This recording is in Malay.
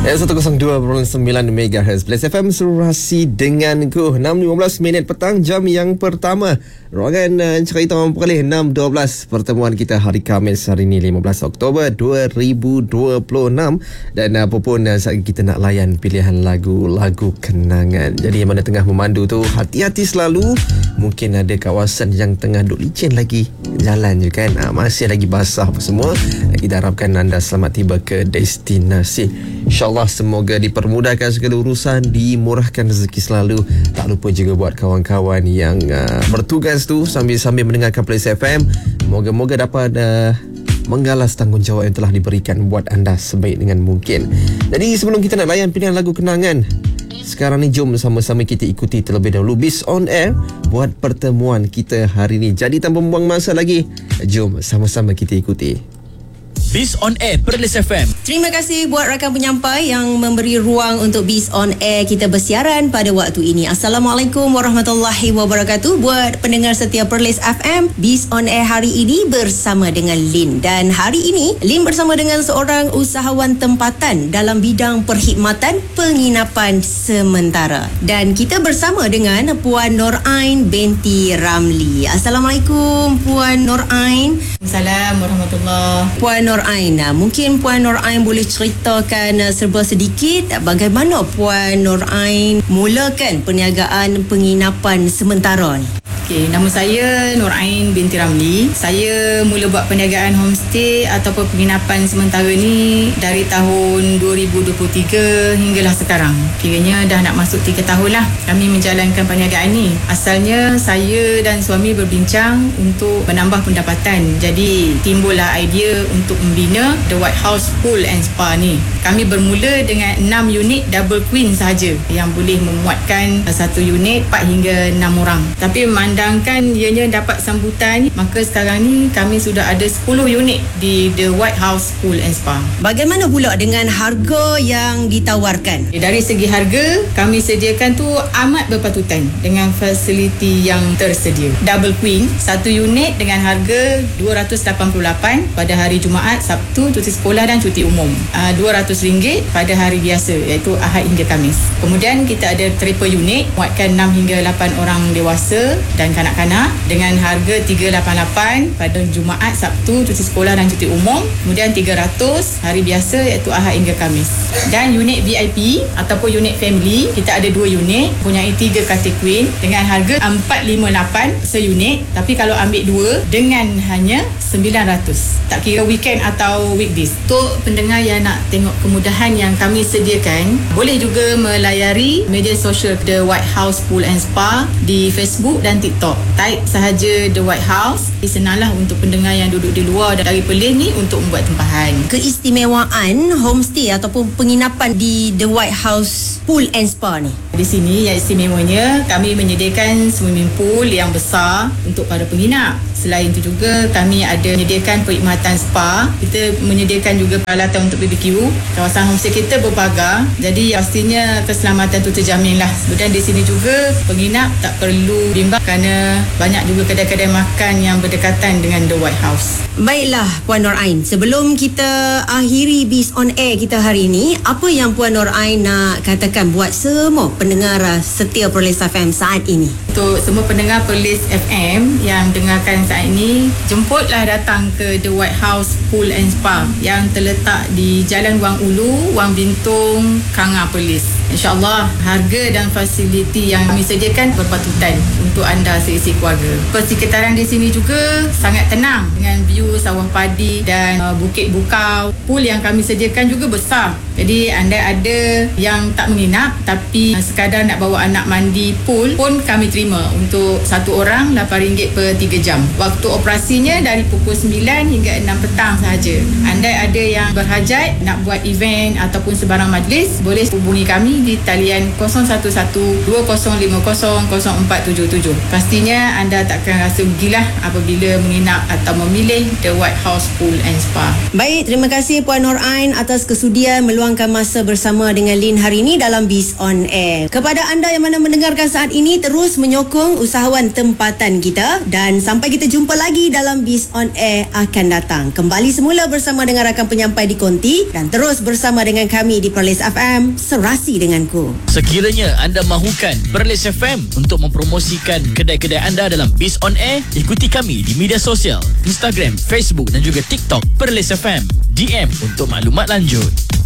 102.9 MHz Plus FM Surasi denganku. 6.15 minit petang, jam yang pertama ruangan cerita orang perkali 6.12. Pertemuan kita hari Khamis hari ini 15 Oktober 2026. Dan apapun saat kita nak layan pilihan lagu-lagu kenangan. Jadi yang mana tengah memandu tu, hati-hati selalu. Mungkin ada kawasan yang tengah duk licin lagi jalan je kan, masih lagi basah apa semua. Kita harapkan anda selamat tiba ke destinasi. InsyaAllah semoga dipermudahkan segala urusan, dimurahkan rezeki selalu. Tak lupa juga buat kawan-kawan yang bertugas tu sambil mendengarkan Plus FM, moga-moga dapat menggalas tanggungjawab yang telah diberikan buat anda sebaik dengan mungkin. Jadi sebelum kita nak layan pilihan lagu kenangan, sekarang ni jom sama-sama kita ikuti terlebih dahulu Biz On Air buat pertemuan kita hari ni. Jadi tanpa membuang masa lagi, jom sama-sama kita ikuti Biz On Air Perlis FM. Terima kasih buat rakan penyampai yang memberi ruang untuk Biz On Air kita bersiaran pada waktu ini. Assalamualaikum warahmatullahi wabarakatuh. Buat pendengar setia Perlis FM, Biz On Air hari ini bersama dengan Lin. Dan hari ini Lin bersama dengan seorang usahawan tempatan dalam bidang perkhidmatan penginapan sementara. Dan kita bersama dengan Puan Nur Ain binti Ramli. Assalamualaikum Puan Nur Ain. Assalamualaikum warahmatullahi. Puan Nur Ain, mungkin Puan Nur Ain boleh ceritakan serba sedikit bagaimana Puan Nur Ain mulakan perniagaan penginapan sementara ni? Okey, nama saya Nur Ain binti Ramli. Saya mula buat perniagaan homestay ataupun penginapan sementara ni dari tahun 2023 hinggalah sekarang. Kiranya dah nak masuk 3 tahun lah kami menjalankan perniagaan ni. Asalnya saya dan suami berbincang untuk menambah pendapatan. Jadi timbullah idea untuk membina The White House Pool and Spa ni. Kami bermula dengan 6 unit double queen sahaja yang boleh memuatkan satu unit 4 hingga 6 orang. Tapi memandangkan ianya dapat sambutan, maka sekarang ni kami sudah ada 10 unit di The White House Pool and Spa. Bagaimana pula dengan harga yang ditawarkan? Dari segi harga, kami sediakan tu amat berpatutan dengan fasiliti yang tersedia. Double queen, satu unit dengan harga RM288 pada hari Jumaat, Sabtu, cuti sekolah dan cuti umum. RM200 pada hari biasa iaitu Ahad hingga Khamis. Kemudian kita ada triple unit muatkan 6 hingga 8 orang dewasa dan kanak-kanak dengan harga RM388 pada Jumaat, Sabtu, cuti sekolah dan cuti umum. Kemudian RM300 hari biasa iaitu Ahad hingga Khamis. Dan unit VIP ataupun unit family, kita ada 2 unit mempunyai 3 katil queen dengan harga RM458 seunit. Tapi kalau ambil 2 dengan hanya RM900. Tak kira weekend atau weekdays. Untuk pendengar yang nak tengok kemudahan yang kami sediakan, boleh juga melayari media sosial The White House Pool and Spa di Facebook dan TikTok. Type sahaja The White House. Senanglah untuk pendengar yang duduk di luar dari Perlis ni untuk membuat tempahan. Keistimewaan homestay ataupun penginapan di The White House Pool and Spa ni? Di sini yang istimewanya, kami menyediakan swimming pool yang besar untuk para penginap. Selain itu juga kami ada menyediakan perkhidmatan spa. Kita menyediakan juga peralatan untuk BBQ. Kawasan homestay kita berpagar, jadi pastinya keselamatan itu terjamin lah. Kemudian di sini juga penginap tak perlu bimbang kerana banyak juga kedai-kedai makan yang berdekatan dengan The White House. Baiklah Puan Nur Ain, sebelum kita akhiri Biz On Air kita hari ini, apa yang Puan Nur Ain nak katakan buat semua pendengar setia Perlis FM saat ini? Untuk semua pendengar Perlis FM yang dengarkan saat ini, jemputlah datang ke The White House Pool and Spa yang terletak di Jalan Wang Ulu, Wang Bintung, Kanga, Perlis. InsyaAllah harga dan fasiliti yang kami sediakan berpatutan untuk anda seisi keluarga. Persekitaran di sini juga sangat tenang dengan view sawah padi dan bukit bukau. Pool yang kami sediakan juga besar. Jadi anda ada yang tak menginap tapi sekadar nak bawa anak mandi pool pun kami terima untuk satu orang RM8 per 3 jam. Waktu operasinya dari pukul 9 hingga 6 petang sahaja. Anda ada yang berhajat nak buat event ataupun sebarang majlis, boleh hubungi kami kami di talian 011-2050-0477. Pastinya anda takkan rasa rugilah apabila menginap atau memilih The White House Pool and Spa. Baik, terima kasih Puan Nur Ain atas kesudian meluangkan masa bersama dengan Lin hari ini dalam Biz on Air. Kepada anda yang mana mendengarkan saat ini, terus menyokong usahawan tempatan kita, dan sampai kita jumpa lagi dalam Biz on Air akan datang. Kembali semula bersama dengan rakan penyampai di Konti dan terus bersama dengan kami di Perlis FM, Serasi Denganku. Sekiranya anda mahukan Perlis FM untuk mempromosikan kedai-kedai anda dalam Biz on Air, ikuti kami di media sosial Instagram, Facebook dan juga TikTok Perlis FM. DM untuk maklumat lanjut.